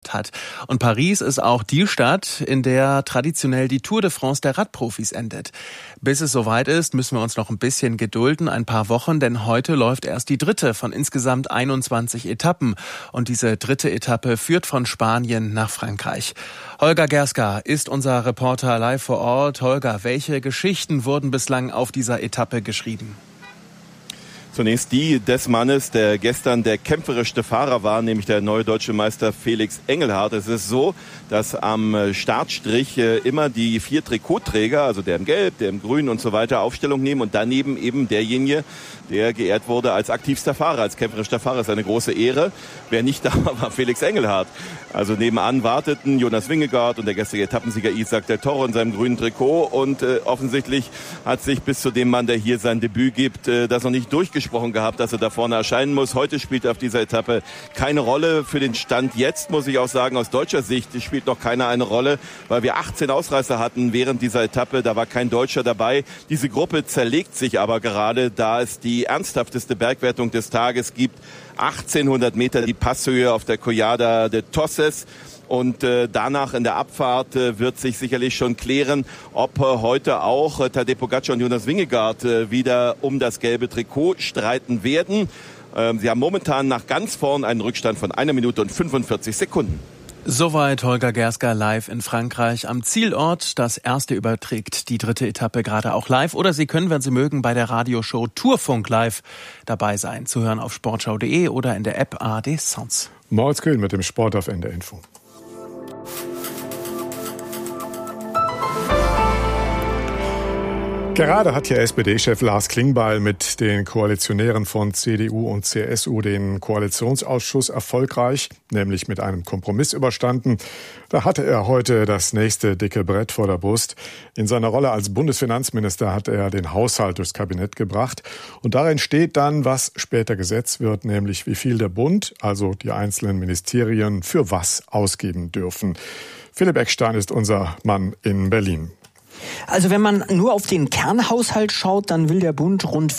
gemacht hat. Und Paris ist auch die Stadt, in der traditionell die Tour de France der Radprofis endet. Bis es soweit ist, müssen wir uns noch ein bisschen gedulden, ein paar Wochen, denn heute läuft erst die dritte von insgesamt 21 Etappen. Und diese dritte Etappe führt von Spanien nach Frankreich. Holger Gerska ist unser Reporter live vor Ort. Holger, welche Geschichten wurden bislang auf dieser Etappe geschrieben? Zunächst die des Mannes, der gestern der kämpferischste Fahrer war, nämlich der neue deutsche Meister Felix Engelhardt. Es ist so, dass am Startstrich immer die 4 Trikotträger, also der im Gelb, der im Grün und so weiter, Aufstellung nehmen und daneben eben derjenige, der geehrt wurde als aktivster Fahrer, als kämpferischer Fahrer. Das ist eine große Ehre. Wer nicht da war, war Felix Engelhardt. Also nebenan warteten Jonas Vingegaard und der gestrige Etappensieger Isaac del Toro in seinem grünen Trikot. Und offensichtlich hat sich bis zu dem Mann, der hier sein Debüt gibt, das noch nicht durchgesprochen gehabt, dass er da vorne erscheinen muss. Heute spielt er auf dieser Etappe keine Rolle. Für den Stand jetzt, muss ich auch sagen, aus deutscher Sicht spielt noch keiner eine Rolle, weil wir 18 Ausreißer hatten während dieser Etappe. Da war kein Deutscher dabei. Diese Gruppe zerlegt sich aber gerade, da es die ernsthafteste Bergwertung des Tages gibt. 1800 Meter die Passhöhe auf der Collada de Toses. Und danach in der Abfahrt wird sich sicherlich schon klären, ob heute auch Tadej Pogačar und Jonas Vingegaard wieder um das gelbe Trikot streiten werden. Sie haben momentan nach ganz vorn einen Rückstand von 1 Minute und 45 Sekunden. Soweit Holger Gerska live in Frankreich am Zielort. Das erste überträgt die dritte Etappe gerade auch live. Oder Sie können, wenn Sie mögen, bei der Radioshow Tourfunk live dabei sein. Zu hören auf sportschau.de oder in der App ARD Sounds. Moritz Kühl mit dem Sport auf NDR Info. Gerade hat hier SPD-Chef Lars Klingbeil mit den Koalitionären von CDU und CSU den Koalitionsausschuss erfolgreich, nämlich mit einem Kompromiss überstanden. Da hatte er heute das nächste dicke Brett vor der Brust. In seiner Rolle als Bundesfinanzminister hat er den Haushalt durchs Kabinett gebracht. Und darin steht dann, was später gesetzt wird, nämlich wie viel der Bund, also die einzelnen Ministerien, für was ausgeben dürfen. Philipp Eckstein ist unser Mann in Berlin. Also wenn man nur auf den Kernhaushalt schaut, dann will der Bund rund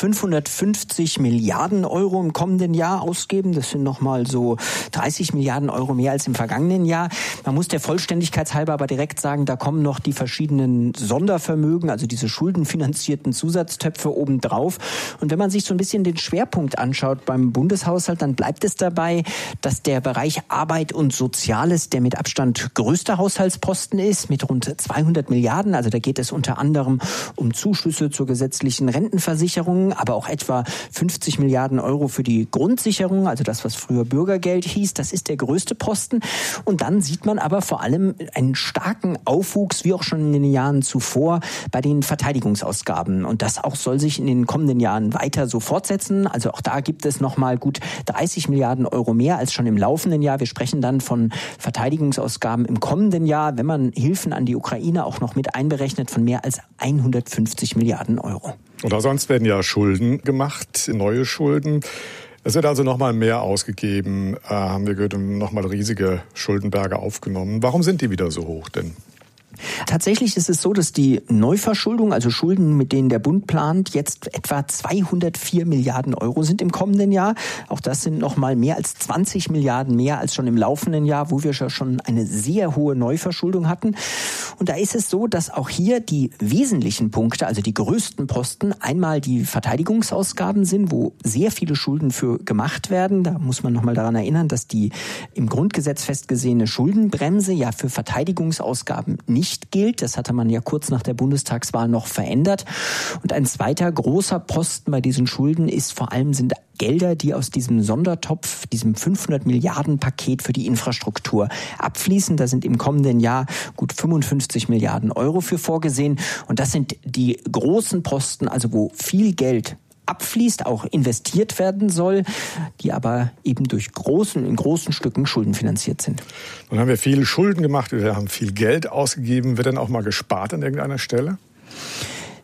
550 Milliarden Euro im kommenden Jahr ausgeben. Das sind nochmal so 30 Milliarden Euro mehr als im vergangenen Jahr. Man muss der Vollständigkeit halber aber direkt sagen, da kommen noch die verschiedenen Sondervermögen, also diese schuldenfinanzierten Zusatztöpfe obendrauf. Und wenn man sich so ein bisschen den Schwerpunkt anschaut beim Bundeshaushalt, dann bleibt es dabei, dass der Bereich Arbeit und Soziales der mit Abstand größte Haushaltsposten ist, mit rund 200 Milliarden. Also da geht es unter anderem um Zuschüsse zur gesetzlichen Rentenversicherung, aber auch etwa 50 Milliarden Euro für die Grundsicherung, also das, was früher Bürgergeld hieß. Das ist der größte Posten. Und dann sieht man aber vor allem einen starken Aufwuchs, wie auch schon in den Jahren zuvor, bei den Verteidigungsausgaben. Und das auch soll sich in den kommenden Jahren weiter so fortsetzen. Also auch da gibt es nochmal gut 30 Milliarden Euro mehr als schon im laufenden Jahr. Wir sprechen dann von Verteidigungsausgaben im kommenden Jahr, wenn man Hilfen an die Ukraine auch noch mit einberechnet, von mehr als 150 Milliarden Euro. Oder sonst werden ja Schulden gemacht, neue Schulden. Es wird also nochmal mehr ausgegeben, haben wir gehört, und nochmal riesige Schuldenberge aufgenommen. Warum sind die wieder so hoch denn? Tatsächlich ist es so, dass die Neuverschuldung, also Schulden, mit denen der Bund plant, jetzt etwa 204 Milliarden Euro sind im kommenden Jahr. Auch das sind noch mal mehr als 20 Milliarden mehr als schon im laufenden Jahr, wo wir schon eine sehr hohe Neuverschuldung hatten. Und da ist es so, dass auch hier die wesentlichen Punkte, also die größten Posten, einmal die Verteidigungsausgaben sind, wo sehr viele Schulden für gemacht werden. Da muss man noch mal daran erinnern, dass die im Grundgesetz festgesehene Schuldenbremse ja für Verteidigungsausgaben nicht gilt. Das hatte man ja kurz nach der Bundestagswahl noch verändert. Und ein zweiter großer Posten bei diesen Schulden sind Gelder, die aus diesem Sondertopf, diesem 500 Milliarden Paket für die Infrastruktur abfließen. Da sind im kommenden Jahr gut 55 Milliarden Euro für vorgesehen. Und das sind die großen Posten, also wo viel Geld abfließt, auch investiert werden soll, die aber eben in großen Stücken schuldenfinanziert sind. Nun haben wir viele Schulden gemacht, wir haben viel Geld ausgegeben. Wird dann auch mal gespart an irgendeiner Stelle?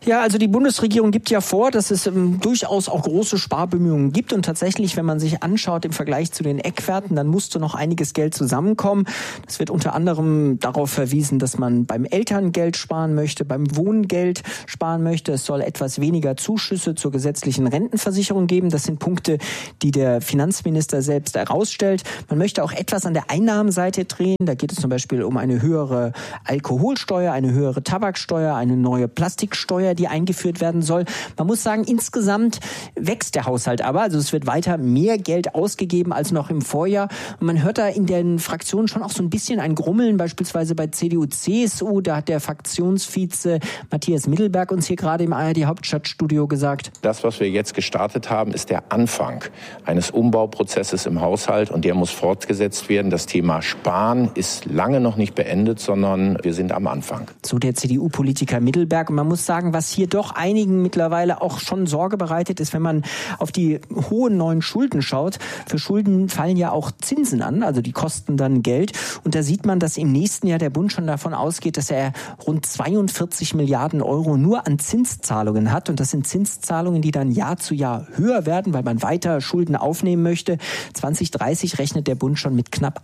Ja, also die Bundesregierung gibt ja vor, dass es durchaus auch große Sparbemühungen gibt. Und tatsächlich, wenn man sich anschaut im Vergleich zu den Eckwerten, dann musste noch einiges Geld zusammenkommen. Das wird unter anderem darauf verwiesen, dass man beim Elterngeld sparen möchte, beim Wohngeld sparen möchte. Es soll etwas weniger Zuschüsse zur gesetzlichen Rentenversicherung geben. Das sind Punkte, die der Finanzminister selbst herausstellt. Man möchte auch etwas an der Einnahmenseite drehen. Da geht es zum Beispiel um eine höhere Alkoholsteuer, eine höhere Tabaksteuer, eine neue Plastiksteuer, die eingeführt werden soll. Man muss sagen, insgesamt wächst der Haushalt aber. Also es wird weiter mehr Geld ausgegeben als noch im Vorjahr. Und man hört da in den Fraktionen schon auch so ein bisschen ein Grummeln, beispielsweise bei CDU, CSU. Da hat der Fraktionsvize Matthias Mittelberg uns hier gerade im ARD-Hauptstadtstudio gesagt. Das, was wir jetzt gestartet haben, ist der Anfang eines Umbauprozesses im Haushalt und der muss fortgesetzt werden. Das Thema Sparen ist lange noch nicht beendet, sondern wir sind am Anfang. So der CDU-Politiker Mittelberg. Und man muss sagen, was hier doch einigen mittlerweile auch schon Sorge bereitet, ist, wenn man auf die hohen neuen Schulden schaut. Für Schulden fallen ja auch Zinsen an, also die kosten dann Geld. Und da sieht man, dass im nächsten Jahr der Bund schon davon ausgeht, dass er rund 42 Milliarden Euro nur an Zinszahlungen hat. Und das sind Zinszahlungen, die dann Jahr zu Jahr höher werden, weil man weiter Schulden aufnehmen möchte. 2030 rechnet der Bund schon mit knapp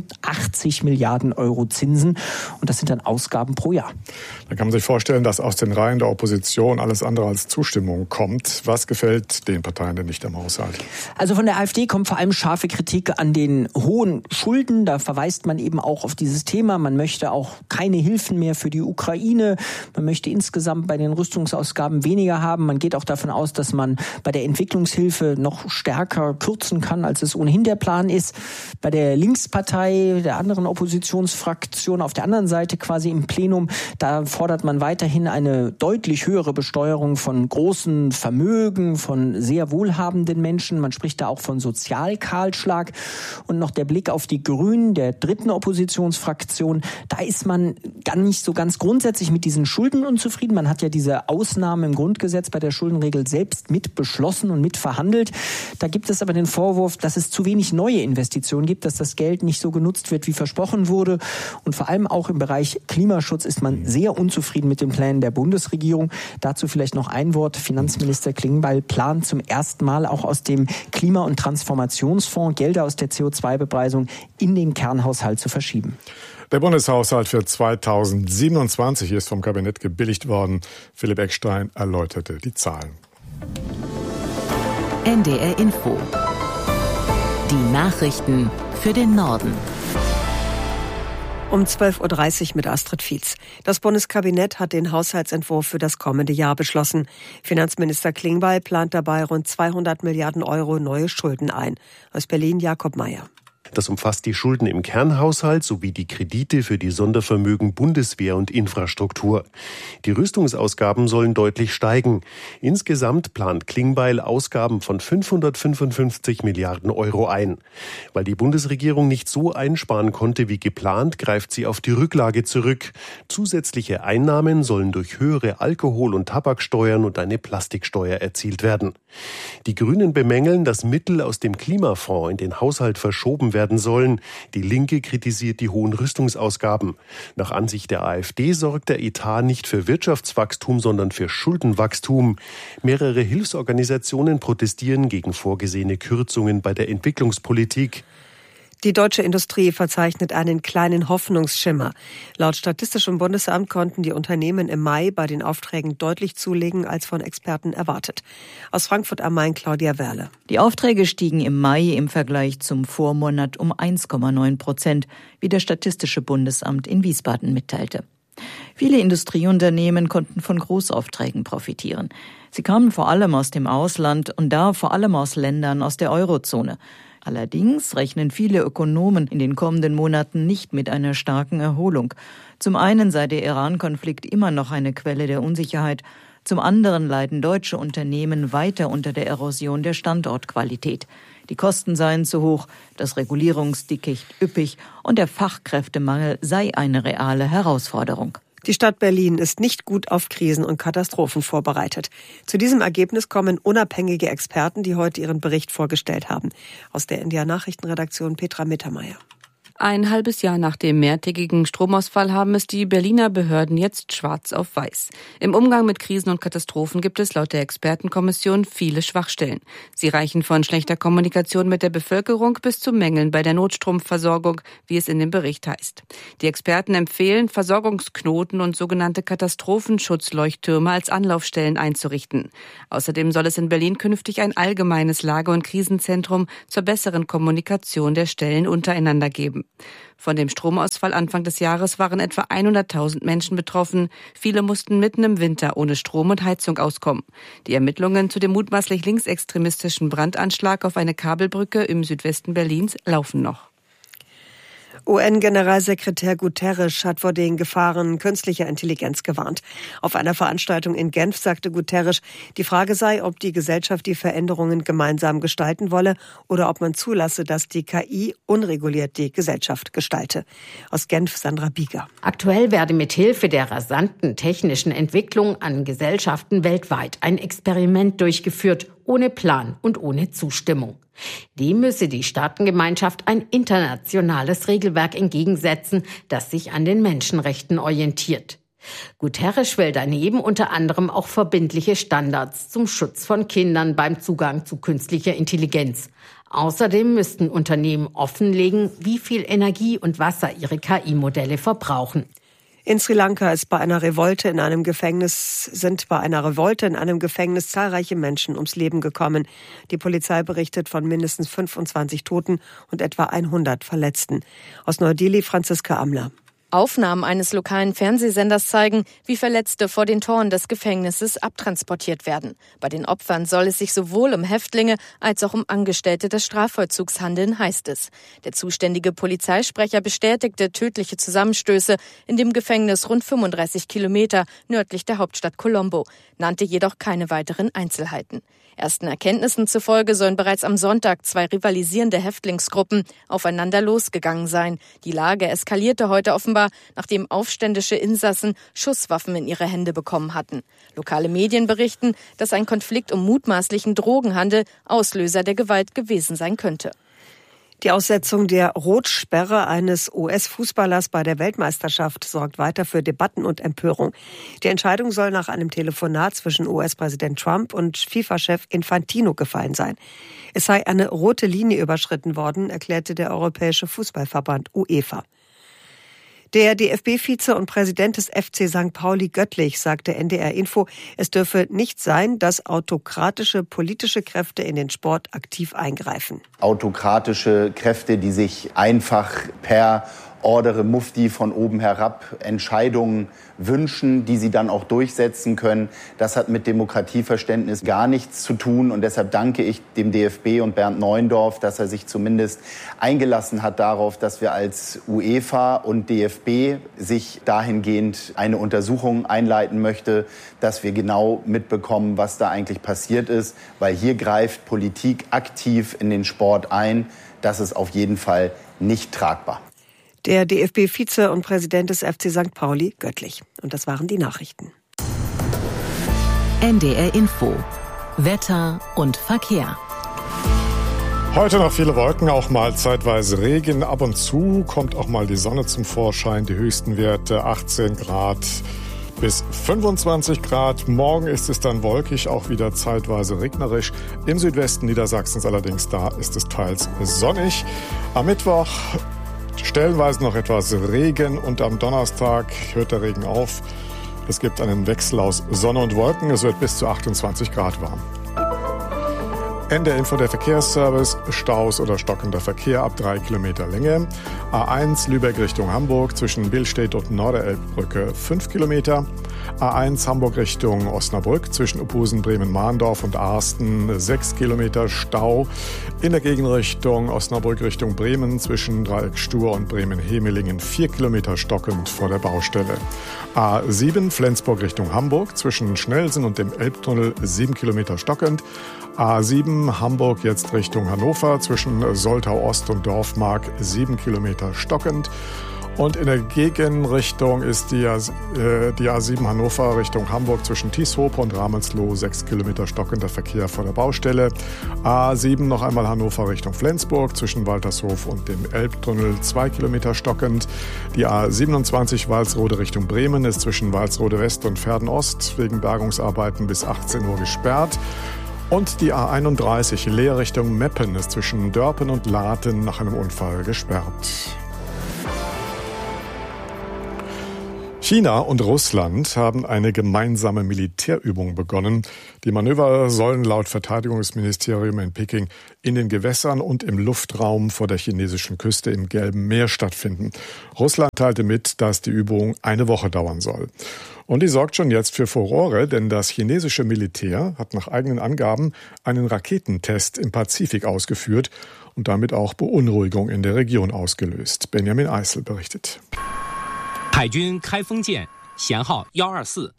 81 Milliarden Euro Zinsen. Und das sind dann Ausgaben pro Jahr. Da kann man sich vorstellen, dass aus den Reihen der Opposition alles andere als Zustimmung kommt. Was gefällt den Parteien denn nicht am Haushalt? Also von der AfD kommt vor allem scharfe Kritik an den hohen Schulden. Da verweist man eben auch auf dieses Thema. Man möchte auch keine Hilfen mehr für die Ukraine. Man möchte insgesamt bei den Rüstungsausgaben weniger haben. Man geht auch davon aus, dass man bei der Entwicklungshilfe noch stärker kürzen kann, als es ohnehin der Plan ist. Bei der Linkspartei, der anderen Oppositionsfraktion auf der anderen Seite quasi im Plenum, da fordert man weiterhin eine deutlich höhere Besteuerung von großen Vermögen, von sehr wohlhabenden Menschen. Man spricht da auch von Sozialkahlschlag. Und noch der Blick auf die Grünen, der dritten Oppositionsfraktion. Da ist man gar nicht so ganz grundsätzlich mit diesen Schulden unzufrieden. Man hat ja diese Ausnahmen im Grundgesetz bei der Schuldenregel selbst mit beschlossen und mit verhandelt. Da gibt es aber den Vorwurf, dass es zu wenig neue Investitionen gibt, dass das Geld nicht so genutzt wird, wie versprochen wurde. Und vor allem auch im Bereich Klimaschutz ist man sehr unzufrieden mit den Plänen der Bundesregierung. Dazu vielleicht noch ein Wort. Finanzminister Klingbeil plant zum ersten Mal auch aus dem Klima- und Transformationsfonds Gelder aus der CO2-Bepreisung in den Kernhaushalt zu verschieben. Der Bundeshaushalt für 2027 ist vom Kabinett gebilligt worden. Philipp Eckstein erläuterte die Zahlen. NDR Info. Die Nachrichten für den Norden. Um 12.30 Uhr mit Astrid Fietz. Das Bundeskabinett hat den Haushaltsentwurf für das kommende Jahr beschlossen. Finanzminister Klingbeil plant dabei rund 200 Milliarden Euro neue Schulden ein. Aus Berlin Jakob Mayer. Das umfasst die Schulden im Kernhaushalt sowie die Kredite für die Sondervermögen Bundeswehr und Infrastruktur. Die Rüstungsausgaben sollen deutlich steigen. Insgesamt plant Klingbeil Ausgaben von 555 Milliarden Euro ein. Weil die Bundesregierung nicht so einsparen konnte wie geplant, greift sie auf die Rücklage zurück. Zusätzliche Einnahmen sollen durch höhere Alkohol- und Tabaksteuern und eine Plastiksteuer erzielt werden. Die Grünen bemängeln, dass Mittel aus dem Klimafonds in den Haushalt verschoben werden sollen. Die Linke kritisiert die hohen Rüstungsausgaben. Nach Ansicht der AfD sorgt der Etat nicht für Wirtschaftswachstum, sondern für Schuldenwachstum. Mehrere Hilfsorganisationen protestieren gegen vorgesehene Kürzungen bei der Entwicklungspolitik. Die deutsche Industrie verzeichnet einen kleinen Hoffnungsschimmer. Laut Statistischem Bundesamt konnten die Unternehmen im Mai bei den Aufträgen deutlich zulegen, als von Experten erwartet. Aus Frankfurt am Main Claudia Werle. Die Aufträge stiegen im Mai im Vergleich zum Vormonat um 1,9%, wie das Statistische Bundesamt in Wiesbaden mitteilte. Viele Industrieunternehmen konnten von Großaufträgen profitieren. Sie kamen vor allem aus dem Ausland und da vor allem aus Ländern aus der Eurozone. Allerdings rechnen viele Ökonomen in den kommenden Monaten nicht mit einer starken Erholung. Zum einen sei der Iran-Konflikt immer noch eine Quelle der Unsicherheit, zum anderen leiden deutsche Unternehmen weiter unter der Erosion der Standortqualität. Die Kosten seien zu hoch, das Regulierungsdickicht üppig und der Fachkräftemangel sei eine reale Herausforderung. Die Stadt Berlin ist nicht gut auf Krisen und Katastrophen vorbereitet. Zu diesem Ergebnis kommen unabhängige Experten, die heute ihren Bericht vorgestellt haben. Aus der NDR Nachrichtenredaktion Petra Mittermeier. Ein halbes Jahr nach dem mehrtägigen Stromausfall haben es die Berliner Behörden jetzt schwarz auf weiß. Im Umgang mit Krisen und Katastrophen gibt es laut der Expertenkommission viele Schwachstellen. Sie reichen von schlechter Kommunikation mit der Bevölkerung bis zu Mängeln bei der Notstromversorgung, wie es in dem Bericht heißt. Die Experten empfehlen, Versorgungsknoten und sogenannte Katastrophenschutzleuchttürme als Anlaufstellen einzurichten. Außerdem soll es in Berlin künftig ein allgemeines Lage- und Krisenzentrum zur besseren Kommunikation der Stellen untereinander geben. Von dem Stromausfall Anfang des Jahres waren etwa 100.000 Menschen betroffen. Viele mussten mitten im Winter ohne Strom und Heizung auskommen. Die Ermittlungen zu dem mutmaßlich linksextremistischen Brandanschlag auf eine Kabelbrücke im Südwesten Berlins laufen noch. UN-Generalsekretär Guterres hat vor den Gefahren künstlicher Intelligenz gewarnt. Auf einer Veranstaltung in Genf sagte Guterres, die Frage sei, ob die Gesellschaft die Veränderungen gemeinsam gestalten wolle oder ob man zulasse, dass die KI unreguliert die Gesellschaft gestalte. Aus Genf Sandra Bieger. Aktuell werde mithilfe der rasanten technischen Entwicklung an Gesellschaften weltweit ein Experiment durchgeführt, ohne Plan und ohne Zustimmung. Dem müsse die Staatengemeinschaft ein internationales Regelwerk entgegensetzen, das sich an den Menschenrechten orientiert. Guterres will daneben unter anderem auch verbindliche Standards zum Schutz von Kindern beim Zugang zu künstlicher Intelligenz. Außerdem müssten Unternehmen offenlegen, wie viel Energie und Wasser ihre KI-Modelle verbrauchen. In Sri Lanka sind bei einer Revolte in einem Gefängnis zahlreiche Menschen ums Leben gekommen. Die Polizei berichtet von mindestens 25 Toten und etwa 100 Verletzten. Aus Neu-Delhi Franziska Amler. Aufnahmen eines lokalen Fernsehsenders zeigen, wie Verletzte vor den Toren des Gefängnisses abtransportiert werden. Bei den Opfern soll es sich sowohl um Häftlinge als auch um Angestellte des Strafvollzugs handeln, heißt es. Der zuständige Polizeisprecher bestätigte tödliche Zusammenstöße in dem Gefängnis rund 35 Kilometer nördlich der Hauptstadt Colombo, nannte jedoch keine weiteren Einzelheiten. Ersten Erkenntnissen zufolge sollen bereits am Sonntag 2 rivalisierende Häftlingsgruppen aufeinander losgegangen sein. Die Lage eskalierte heute offenbar, nachdem aufständische Insassen Schusswaffen in ihre Hände bekommen hatten. Lokale Medien berichten, dass ein Konflikt um mutmaßlichen Drogenhandel Auslöser der Gewalt gewesen sein könnte. Die Aussetzung der Rotsperre eines US-Fußballers bei der Weltmeisterschaft sorgt weiter für Debatten und Empörung. Die Entscheidung soll nach einem Telefonat zwischen US-Präsident Trump und FIFA-Chef Infantino gefallen sein. Es sei eine rote Linie überschritten worden, erklärte der Europäische Fußballverband UEFA. Der DFB-Vize und Präsident des FC St. Pauli Göttlich sagte NDR Info, es dürfe nicht sein, dass autokratische politische Kräfte in den Sport aktiv eingreifen. Autokratische Kräfte, die sich einfach per Ordere Mufti von oben herab Entscheidungen wünschen, die sie dann auch durchsetzen können. Das hat mit Demokratieverständnis gar nichts zu tun. Und deshalb danke ich dem DFB und Bernd Neuendorf, dass er sich zumindest eingelassen hat darauf, dass wir als UEFA und DFB sich dahingehend eine Untersuchung einleiten möchte, dass wir genau mitbekommen, was da eigentlich passiert ist. Weil hier greift Politik aktiv in den Sport ein. Das ist auf jeden Fall nicht tragbar. Der DFB-Vize und Präsident des FC St. Pauli Göttlich. Und das waren die Nachrichten. NDR Info. Wetter und Verkehr. Heute noch viele Wolken, auch mal zeitweise Regen. Ab und zu kommt auch mal die Sonne zum Vorschein. Die höchsten Werte 18 Grad bis 25 Grad. Morgen ist es dann wolkig, auch wieder zeitweise regnerisch. Im Südwesten Niedersachsens allerdings, da ist es teils sonnig. Am Mittwoch stellenweise noch etwas Regen und am Donnerstag hört der Regen auf. Es gibt einen Wechsel aus Sonne und Wolken. Es wird bis zu 28 Grad warm. NDR Info der Verkehrsservice. Staus oder stockender Verkehr ab 3 Kilometer Länge. A1 Lübeck Richtung Hamburg zwischen Billstedt und Norderelbbrücke 5 Kilometer. A1 Hamburg Richtung Osnabrück zwischen Uphusen, Bremen-Mahndorf und Arsten 6 Kilometer Stau. In der Gegenrichtung Osnabrück Richtung Bremen zwischen Dreieck Stur und Bremen-Hemelingen 4 Kilometer stockend vor der Baustelle. A7 Flensburg Richtung Hamburg zwischen Schnellsen und dem Elbtunnel 7 Kilometer stockend. A7 Hamburg jetzt Richtung Hannover zwischen Soltau Ost und Dorfmark 7 Kilometer stockend. Und in der Gegenrichtung ist die A7 Hannover Richtung Hamburg zwischen Tieshope und Ramelsloh 6 Kilometer stockender Verkehr vor der Baustelle. A7 noch einmal Hannover Richtung Flensburg zwischen Waltershof und dem Elbtunnel 2 Kilometer stockend. Die A27 Walsrode Richtung Bremen ist zwischen Walsrode West und Verden Ost wegen Bergungsarbeiten bis 18 Uhr gesperrt. Und die A31 Leer Richtung Meppen ist zwischen Dörpen und Laten nach einem Unfall gesperrt. China und Russland haben eine gemeinsame Militärübung begonnen. Die Manöver sollen laut Verteidigungsministerium in Peking in den Gewässern und im Luftraum vor der chinesischen Küste im Gelben Meer stattfinden. Russland teilte mit, dass die Übung eine Woche dauern soll. Und die sorgt schon jetzt für Furore, denn das chinesische Militär hat nach eigenen Angaben einen Raketentest im Pazifik ausgeführt und damit auch Beunruhigung in der Region ausgelöst. Benjamin Eisel berichtet. 海军开封舰舷号124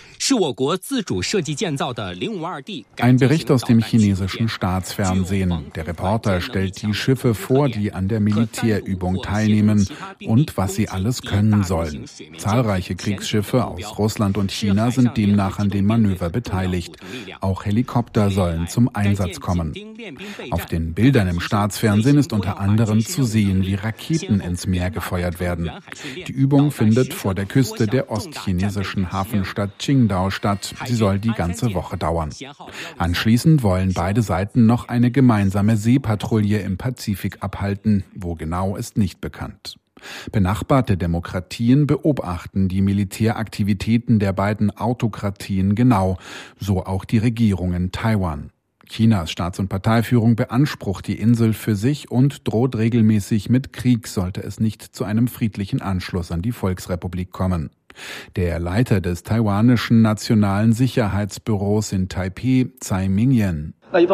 Ein Bericht aus dem chinesischen Staatsfernsehen. Der Reporter stellt die Schiffe vor, die an der Militärübung teilnehmen und was sie alles können sollen. Zahlreiche Kriegsschiffe aus Russland und China sind demnach an dem Manöver beteiligt. Auch Helikopter sollen zum Einsatz kommen. Auf den Bildern im Staatsfernsehen ist unter anderem zu sehen, wie Raketen ins Meer gefeuert werden. Die Übung findet vor der Küste der ostchinesischen Hafenstadt Qingdao statt. Sie soll die ganze Woche dauern. Anschließend wollen beide Seiten noch eine gemeinsame Seepatrouille im Pazifik abhalten. Wo genau, ist nicht bekannt. Benachbarte Demokratien beobachten die Militäraktivitäten der beiden Autokratien genau, so auch die Regierung in Taiwan. Chinas Staats- und Parteiführung beansprucht die Insel für sich und droht regelmäßig mit Krieg, sollte es nicht zu einem friedlichen Anschluss an die Volksrepublik kommen. Der Leiter des taiwanischen Nationalen Sicherheitsbüros in Taipeh, Tsai Ming-yen: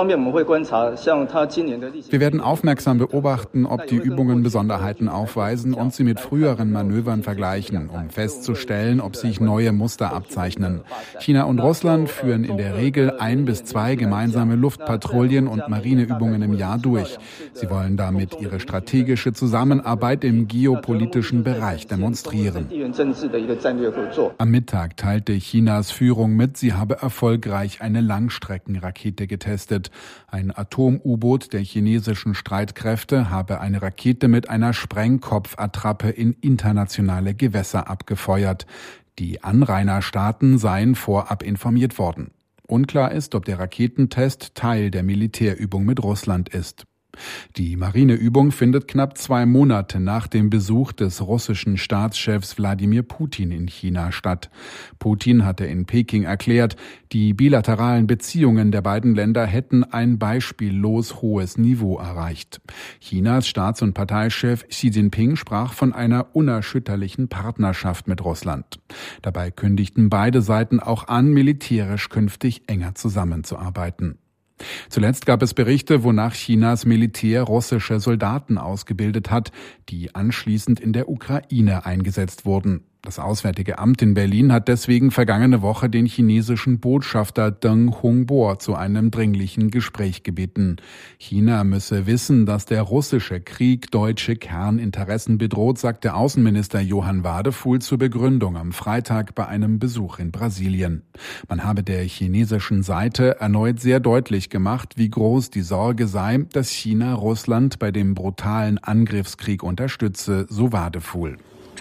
Wir werden aufmerksam beobachten, ob die Übungen Besonderheiten aufweisen und sie mit früheren Manövern vergleichen, um festzustellen, ob sich neue Muster abzeichnen. China und Russland führen in der Regel 1 bis 2 gemeinsame Luftpatrouillen und Marineübungen im Jahr durch. Sie wollen damit ihre strategische Zusammenarbeit im geopolitischen Bereich demonstrieren. Am Mittag teilte Chinas Führung mit, sie habe erfolgreich eine Langstreckenrakete getestet. Ein Atom-U-Boot der chinesischen Streitkräfte habe eine Rakete mit einer Sprengkopfattrappe in internationale Gewässer abgefeuert. Die Anrainerstaaten seien vorab informiert worden. Unklar ist, ob der Raketentest Teil der Militärübung mit Russland ist. Die Marineübung findet knapp 2 Monate nach dem Besuch des russischen Staatschefs Wladimir Putin in China statt. Putin hatte in Peking erklärt, die bilateralen Beziehungen der beiden Länder hätten ein beispiellos hohes Niveau erreicht. Chinas Staats- und Parteichef Xi Jinping sprach von einer unerschütterlichen Partnerschaft mit Russland. Dabei kündigten beide Seiten auch an, militärisch künftig enger zusammenzuarbeiten. Zuletzt gab es Berichte, wonach Chinas Militär russische Soldaten ausgebildet hat, die anschließend in der Ukraine eingesetzt wurden. Das Auswärtige Amt in Berlin hat deswegen vergangene Woche den chinesischen Botschafter Deng Hongbo zu einem dringlichen Gespräch gebeten. China müsse wissen, dass der russische Krieg deutsche Kerninteressen bedroht, sagte Außenminister Johann Wadefuhl zur Begründung am Freitag bei einem Besuch in Brasilien. Man habe der chinesischen Seite erneut sehr deutlich gemacht, wie groß die Sorge sei, dass China Russland bei dem brutalen Angriffskrieg unterstütze, so Wadefuhl.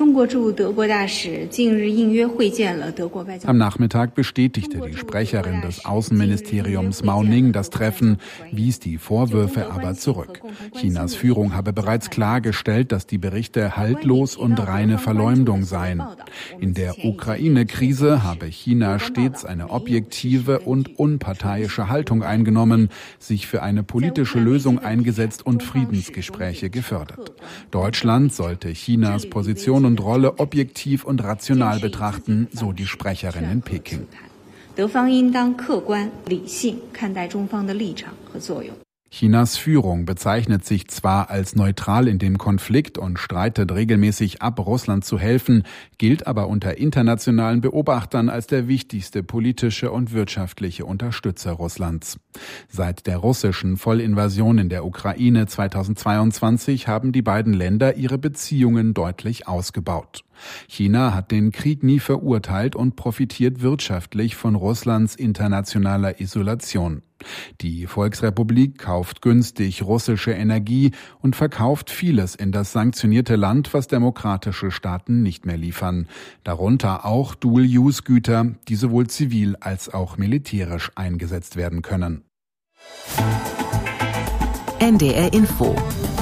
Am Nachmittag bestätigte die Sprecherin des Außenministeriums Mao Ning das Treffen, wies die Vorwürfe aber zurück. Chinas Führung habe bereits klargestellt, dass die Berichte haltlos und reine Verleumdung seien. In der Ukraine-Krise habe China stets eine objektive und unparteiische Haltung eingenommen, sich für eine politische Lösung eingesetzt und Friedensgespräche gefördert. Deutschland sollte Chinas Position und Rolle objektiv und rational betrachten, so die Sprecherin in Peking. Chinas Führung bezeichnet sich zwar als neutral in dem Konflikt und streitet regelmäßig ab, Russland zu helfen, gilt aber unter internationalen Beobachtern als der wichtigste politische und wirtschaftliche Unterstützer Russlands. Seit der russischen Vollinvasion in der Ukraine 2022 haben die beiden Länder ihre Beziehungen deutlich ausgebaut. China hat den Krieg nie verurteilt und profitiert wirtschaftlich von Russlands internationaler Isolation. Die Volksrepublik kauft günstig russische Energie und verkauft vieles in das sanktionierte Land, was demokratische Staaten nicht mehr liefern. Darunter auch Dual-Use-Güter, die sowohl zivil als auch militärisch eingesetzt werden können. NDR Info.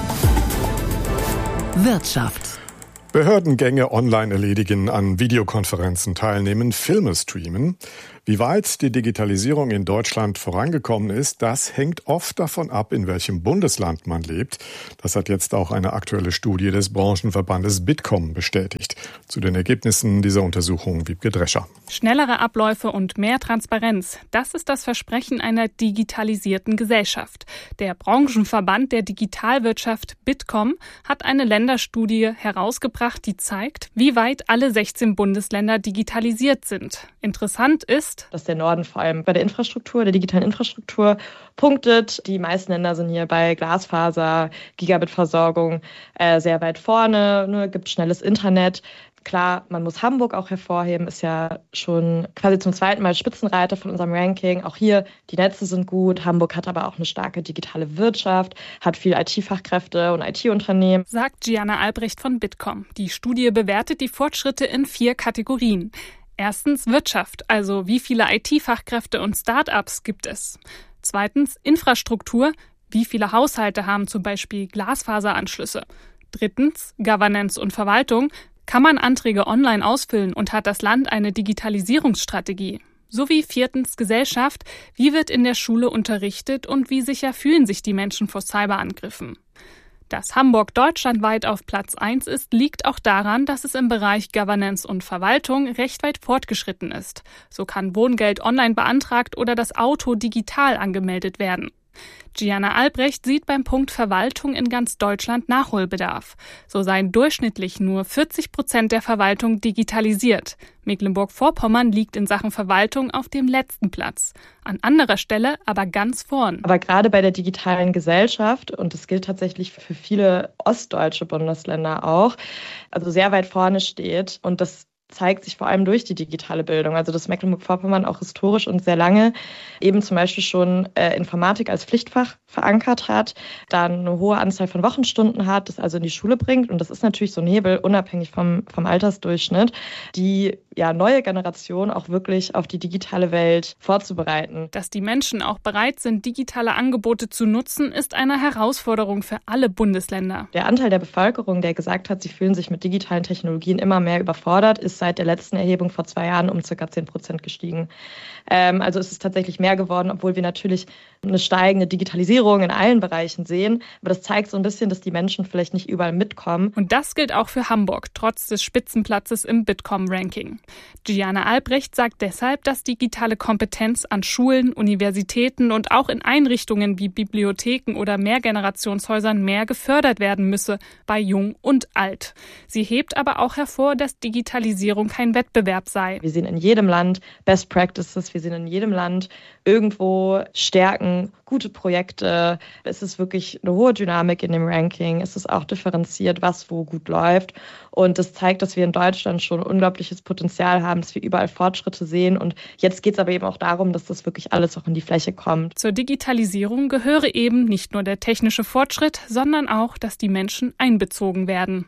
Wirtschaft. Behördengänge online erledigen, an Videokonferenzen teilnehmen, Filme streamen. Wie weit die Digitalisierung in Deutschland vorangekommen ist, das hängt oft davon ab, in welchem Bundesland man lebt. Das hat jetzt auch eine aktuelle Studie des Branchenverbandes Bitkom bestätigt. Zu den Ergebnissen dieser Untersuchung Wiebke Drescher. Schnellere Abläufe und mehr Transparenz, das ist das Versprechen einer digitalisierten Gesellschaft. Der Branchenverband der Digitalwirtschaft Bitkom hat eine Länderstudie herausgebracht, die zeigt, wie weit alle 16 Bundesländer digitalisiert sind. Interessant ist, dass der Norden vor allem bei der Infrastruktur, der digitalen Infrastruktur punktet. Die meisten Länder sind hier bei Glasfaser, Gigabit-Versorgung sehr weit vorne, gibt schnelles Internet. Klar, man muss Hamburg auch hervorheben, ist ja schon quasi zum zweiten Mal Spitzenreiter von unserem Ranking. Auch hier, die Netze sind gut. Hamburg hat aber auch eine starke digitale Wirtschaft, hat viel IT-Fachkräfte und IT-Unternehmen. Sagt Gianna Albrecht von Bitkom. Die Studie bewertet die Fortschritte in 4 Kategorien. Erstens Wirtschaft, also wie viele IT-Fachkräfte und Start-ups gibt es. Zweitens Infrastruktur, wie viele Haushalte haben zum Beispiel Glasfaseranschlüsse. Drittens Governance und Verwaltung, kann man Anträge online ausfüllen und hat das Land eine Digitalisierungsstrategie. Sowie viertens Gesellschaft, wie wird in der Schule unterrichtet und wie sicher fühlen sich die Menschen vor Cyberangriffen. Dass Hamburg deutschlandweit auf Platz 1 ist, liegt auch daran, dass es im Bereich Governance und Verwaltung recht weit fortgeschritten ist. So kann Wohngeld online beantragt oder das Auto digital angemeldet werden. Gianna Albrecht sieht beim Punkt Verwaltung in ganz Deutschland Nachholbedarf. So seien durchschnittlich nur 40% der Verwaltung digitalisiert. Mecklenburg-Vorpommern liegt in Sachen Verwaltung auf dem letzten Platz. An anderer Stelle aber ganz vorn. Aber gerade bei der digitalen Gesellschaft, und das gilt tatsächlich für viele ostdeutsche Bundesländer auch, also sehr weit vorne steht, und das zeigt sich vor allem durch die digitale Bildung. Also dass Mecklenburg-Vorpommern auch historisch und sehr lange eben zum Beispiel schon Informatik als Pflichtfach verankert hat, dann eine hohe Anzahl von Wochenstunden hat, das also in die Schule bringt. Und das ist natürlich so ein Hebel, unabhängig vom Altersdurchschnitt, die neue Generation auch wirklich auf die digitale Welt vorzubereiten. Dass die Menschen auch bereit sind, digitale Angebote zu nutzen, ist eine Herausforderung für alle Bundesländer. Der Anteil der Bevölkerung, der gesagt hat, sie fühlen sich mit digitalen Technologien immer mehr überfordert, ist seit der letzten Erhebung vor 2 Jahren um ca. 10% gestiegen. Also ist es tatsächlich mehr geworden, obwohl wir natürlich eine steigende Digitalisierung in allen Bereichen sehen. Aber das zeigt so ein bisschen, dass die Menschen vielleicht nicht überall mitkommen. Und das gilt auch für Hamburg, trotz des Spitzenplatzes im Bitkom-Ranking. Gianna Albrecht sagt deshalb, dass digitale Kompetenz an Schulen, Universitäten und auch in Einrichtungen wie Bibliotheken oder Mehrgenerationshäusern mehr gefördert werden müsse, bei Jung und Alt. Sie hebt aber auch hervor, dass Digitalisierung kein Wettbewerb sei. Wir sehen in jedem Land Best Practices, wir sehen in jedem Land irgendwo Stärken, gute Projekte. Es ist wirklich eine hohe Dynamik in dem Ranking. Es ist auch differenziert, was wo gut läuft. Und das zeigt, dass wir in Deutschland schon unglaubliches Potenzial haben, dass wir überall Fortschritte sehen. Und jetzt geht es aber eben auch darum, dass das wirklich alles auch in die Fläche kommt. Zur Digitalisierung gehöre eben nicht nur der technische Fortschritt, sondern auch, dass die Menschen einbezogen werden.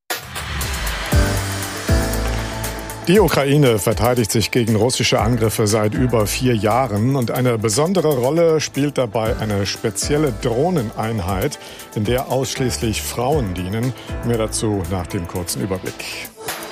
Die Ukraine verteidigt sich gegen russische Angriffe seit über 4 Jahren und eine besondere Rolle spielt dabei eine spezielle Drohneneinheit, in der ausschließlich Frauen dienen. Mehr dazu nach dem kurzen Überblick.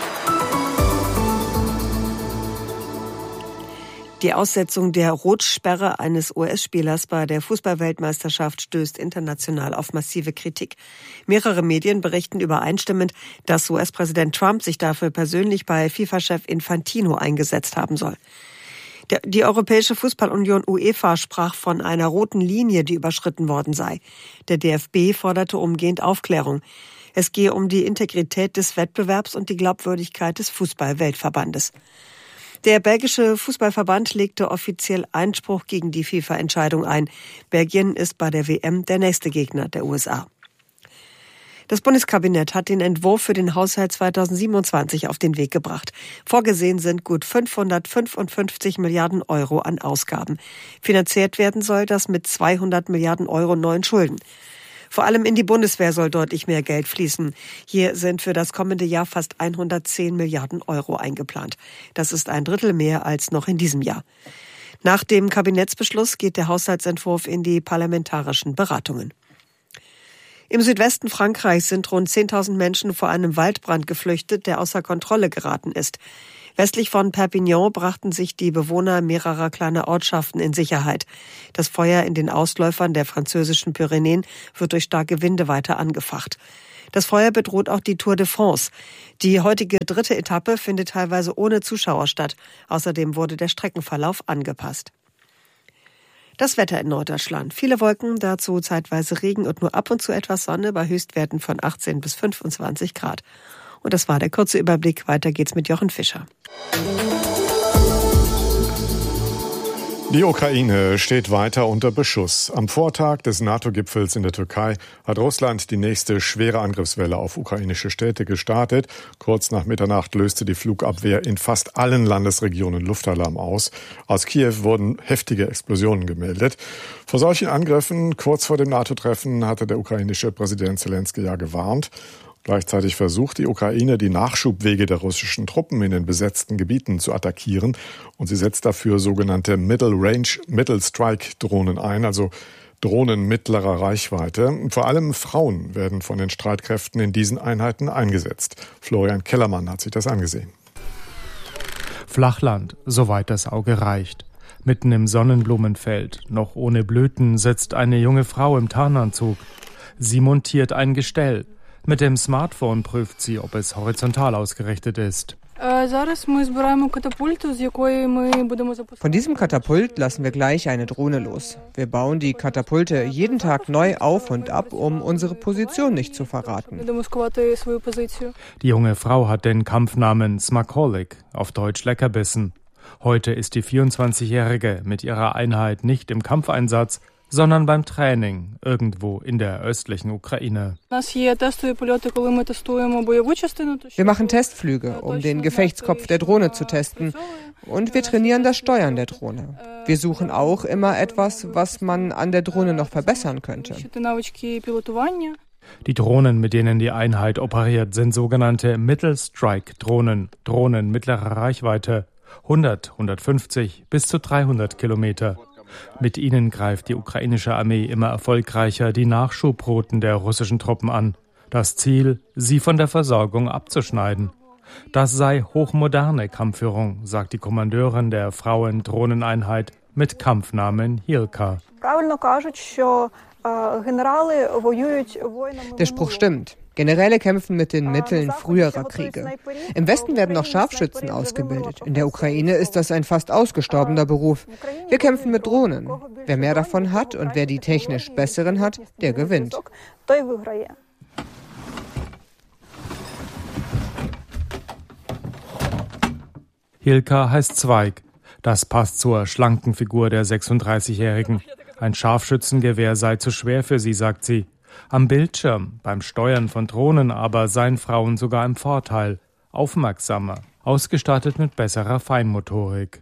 Die Aussetzung der Rotsperre eines US-Spielers bei der Fußball-Weltmeisterschaft stößt international auf massive Kritik. Mehrere Medien berichten übereinstimmend, dass US-Präsident Trump sich dafür persönlich bei FIFA-Chef Infantino eingesetzt haben soll. Die Europäische Fußballunion UEFA sprach von einer roten Linie, die überschritten worden sei. Der DFB forderte umgehend Aufklärung. Es gehe um die Integrität des Wettbewerbs und die Glaubwürdigkeit des Fußball-Weltverbandes. Der belgische Fußballverband legte offiziell Einspruch gegen die FIFA-Entscheidung ein. Belgien ist bei der WM der nächste Gegner der USA. Das Bundeskabinett hat den Entwurf für den Haushalt 2027 auf den Weg gebracht. Vorgesehen sind gut 555 Milliarden Euro an Ausgaben. Finanziert werden soll das mit 200 Milliarden Euro neuen Schulden. Vor allem in die Bundeswehr soll deutlich mehr Geld fließen. Hier sind für das kommende Jahr fast 110 Milliarden Euro eingeplant. Das ist ein Drittel mehr als noch in diesem Jahr. Nach dem Kabinettsbeschluss geht der Haushaltsentwurf in die parlamentarischen Beratungen. Im Südwesten Frankreichs sind rund 10.000 Menschen vor einem Waldbrand geflüchtet, der außer Kontrolle geraten ist. Westlich von Perpignan brachten sich die Bewohner mehrerer kleiner Ortschaften in Sicherheit. Das Feuer in den Ausläufern der französischen Pyrenäen wird durch starke Winde weiter angefacht. Das Feuer bedroht auch die Tour de France. Die heutige 3. Etappe findet teilweise ohne Zuschauer statt. Außerdem wurde der Streckenverlauf angepasst. Das Wetter in Norddeutschland. Viele Wolken, dazu zeitweise Regen und nur ab und zu etwas Sonne bei Höchstwerten von 18 bis 25 Grad. Und das war der kurze Überblick. Weiter geht's mit Jochen Fischer. Die Ukraine steht weiter unter Beschuss. Am Vortag des NATO-Gipfels in der Türkei hat Russland die nächste schwere Angriffswelle auf ukrainische Städte gestartet. Kurz nach Mitternacht löste die Flugabwehr in fast allen Landesregionen Luftalarm aus. Aus Kiew wurden heftige Explosionen gemeldet. Vor solchen Angriffen kurz vor dem NATO-Treffen hatte der ukrainische Präsident Selenskyj ja gewarnt. Gleichzeitig versucht die Ukraine, die Nachschubwege der russischen Truppen in den besetzten Gebieten zu attackieren. Und sie setzt dafür sogenannte Middle-Strike-Drohnen ein, also Drohnen mittlerer Reichweite. Vor allem Frauen werden von den Streitkräften in diesen Einheiten eingesetzt. Florian Kellermann hat sich das angesehen. Flachland, soweit das Auge reicht. Mitten im Sonnenblumenfeld, noch ohne Blüten, sitzt eine junge Frau im Tarnanzug. Sie montiert ein Gestell. Mit dem Smartphone prüft sie, ob es horizontal ausgerichtet ist. Von diesem Katapult lassen wir gleich eine Drohne los. Wir bauen die Katapulte jeden Tag neu auf und ab, um unsere Position nicht zu verraten. Die junge Frau hat den Kampfnamen Smakolik, auf Deutsch Leckerbissen. Heute ist die 24-Jährige mit ihrer Einheit nicht im Kampfeinsatz, sondern beim Training irgendwo in der östlichen Ukraine. Wir machen Testflüge, um den Gefechtskopf der Drohne zu testen. Und wir trainieren das Steuern der Drohne. Wir suchen auch immer etwas, was man an der Drohne noch verbessern könnte. Die Drohnen, mit denen die Einheit operiert, sind sogenannte Middle-Strike-Drohnen, Drohnen mittlerer Reichweite, 100, 150 bis zu 300 Kilometer. Mit ihnen greift die ukrainische Armee immer erfolgreicher die Nachschubrouten der russischen Truppen an. Das Ziel, sie von der Versorgung abzuschneiden. Das sei hochmoderne Kampfführung, sagt die Kommandeurin der Frauen-Drohneneinheit mit Kampfnamen Hilka. Der Spruch stimmt. Generäle kämpfen mit den Mitteln früherer Kriege. Im Westen werden noch Scharfschützen ausgebildet. In der Ukraine ist das ein fast ausgestorbener Beruf. Wir kämpfen mit Drohnen. Wer mehr davon hat und wer die technisch besseren hat, der gewinnt. Hilka heißt Zweig. Das passt zur schlanken Figur der 36-Jährigen. Ein Scharfschützengewehr sei zu schwer für sie, sagt sie. Am Bildschirm, beim Steuern von Drohnen aber seien Frauen sogar im Vorteil, aufmerksamer, ausgestattet mit besserer Feinmotorik.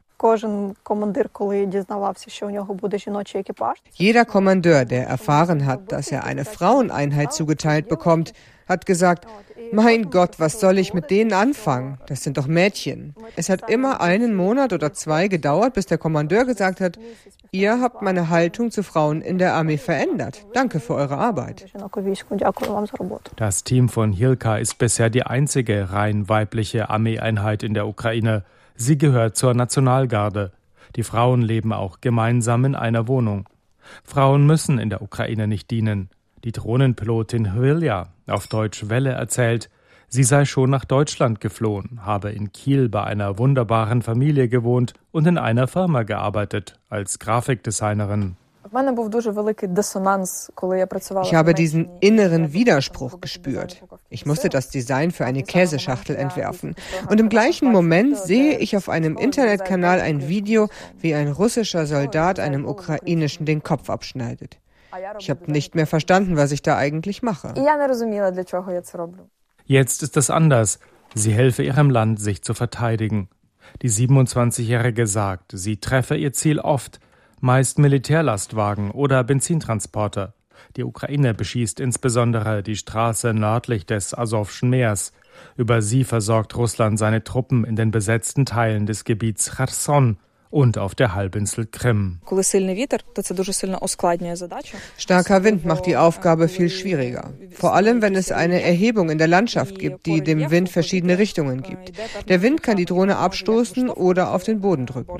Jeder Kommandeur, der erfahren hat, dass er eine Fraueneinheit zugeteilt bekommt, hat gesagt, mein Gott, was soll ich mit denen anfangen? Das sind doch Mädchen. Es hat immer 1 Monat oder 2 gedauert, bis der Kommandeur gesagt hat, ihr habt meine Haltung zu Frauen in der Armee verändert. Danke für eure Arbeit. Das Team von Hilka ist bisher die einzige rein weibliche Armeeeinheit in der Ukraine. Sie gehört zur Nationalgarde. Die Frauen leben auch gemeinsam in einer Wohnung. Frauen müssen in der Ukraine nicht dienen. Die Drohnenpilotin Hvilja, auf Deutsch Welle, erzählt, Sie sei schon nach Deutschland geflohen, habe in Kiel bei einer wunderbaren Familie gewohnt und in einer Firma gearbeitet, als Grafikdesignerin. Ich habe diesen inneren Widerspruch gespürt. Ich musste das Design für eine Käseschachtel entwerfen. Und im gleichen Moment sehe ich auf einem Internetkanal ein Video, wie ein russischer Soldat einem Ukrainischen den Kopf abschneidet. Ich habe nicht mehr verstanden, was ich da eigentlich mache. Jetzt ist es anders. Sie helfe ihrem Land, sich zu verteidigen. Die 27-Jährige sagt, sie treffe ihr Ziel oft, meist Militärlastwagen oder Benzintransporter. Die Ukraine beschießt insbesondere die Straße nördlich des Asowschen Meers. Über sie versorgt Russland seine Truppen in den besetzten Teilen des Gebiets Cherson und auf der Halbinsel Krim. Starker Wind macht die Aufgabe viel schwieriger. Vor allem, wenn es eine Erhebung in der Landschaft gibt, die dem Wind verschiedene Richtungen gibt. Der Wind kann die Drohne abstoßen oder auf den Boden drücken.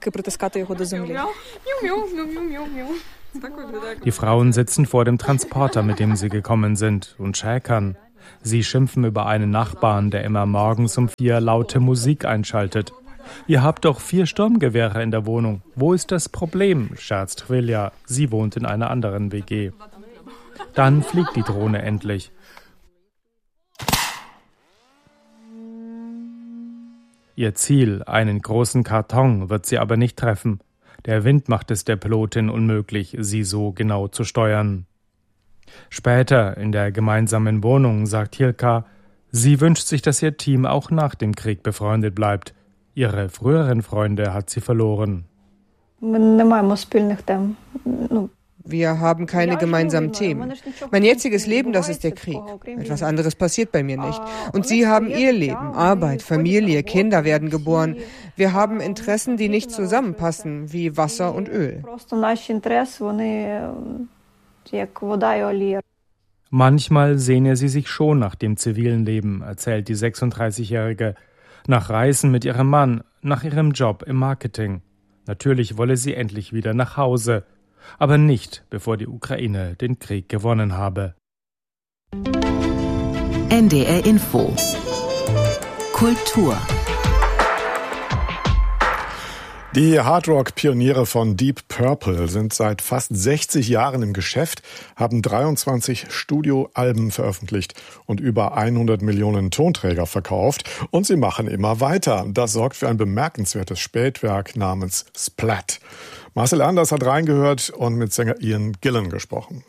Die Frauen sitzen vor dem Transporter, mit dem sie gekommen sind, und schäkern. Sie schimpfen über einen Nachbarn, der immer morgens um 4 laute Musik einschaltet. Ihr habt doch 4 Sturmgewehre in der Wohnung. Wo ist das Problem? Scherzt Hvilja. Sie wohnt in einer anderen WG. Dann fliegt die Drohne endlich. Ihr Ziel, einen großen Karton, wird sie aber nicht treffen. Der Wind macht es der Pilotin unmöglich, sie so genau zu steuern. Später in der gemeinsamen Wohnung sagt Hilka, sie wünscht sich, dass ihr Team auch nach dem Krieg befreundet bleibt. Ihre früheren Freunde hat sie verloren. Wir haben keine gemeinsamen Themen. Mein jetziges Leben, das ist der Krieg. Etwas anderes passiert bei mir nicht. Und sie haben ihr Leben, Arbeit, Familie, Kinder werden geboren. Wir haben Interessen, die nicht zusammenpassen, wie Wasser und Öl. Manchmal sehne sie sich schon nach dem zivilen Leben, erzählt die 36-Jährige. Nach Reisen mit ihrem Mann, nach ihrem Job im Marketing. Natürlich wolle sie endlich wieder nach Hause, aber nicht, bevor die Ukraine den Krieg gewonnen habe. NDR Info Kultur. Die Hardrock-Pioniere von Deep Purple sind seit fast 60 Jahren im Geschäft, haben 23 Studioalben veröffentlicht und über 100 Millionen Tonträger verkauft. Und sie machen immer weiter. Das sorgt für ein bemerkenswertes Spätwerk namens Splat. Marcel Anders hat reingehört und mit Sänger Ian Gillan gesprochen.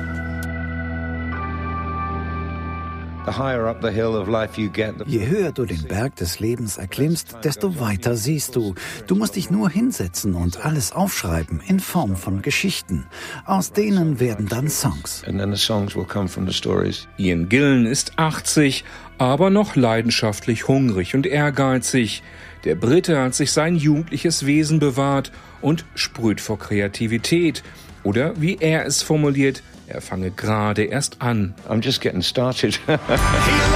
Je höher du den Berg des Lebens erklimmst, desto weiter siehst du. Du musst dich nur hinsetzen und alles aufschreiben in Form von Geschichten. Aus denen werden dann Songs. Ian Gillan ist 80, aber noch leidenschaftlich hungrig und ehrgeizig. Der Brite hat sich sein jugendliches Wesen bewahrt und sprüht vor Kreativität. Oder wie er es formuliert, er fange gerade erst an. I'm just getting started.